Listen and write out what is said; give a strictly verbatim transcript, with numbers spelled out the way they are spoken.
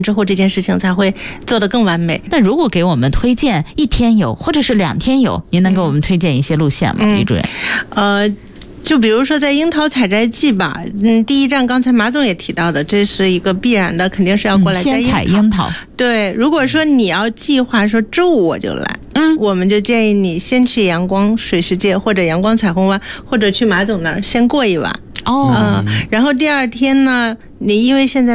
之后这件事情才会做得更完美。 那如果给我们推荐一天游或者是两天游，您能给我们推荐一些路线吗，于主任？ 呃就比如说在樱桃采摘季吧，嗯，第一站刚才马总也提到的，这是一个必然的，肯定是要过来摘樱桃、嗯、 先采樱桃。 对，如果说你要计划说周五我就来，嗯，我们就建议你先去阳光水世界或者阳光彩虹湾，或者去马总那儿先过一晚。 哦， 嗯，然后第二天呢，你因为现在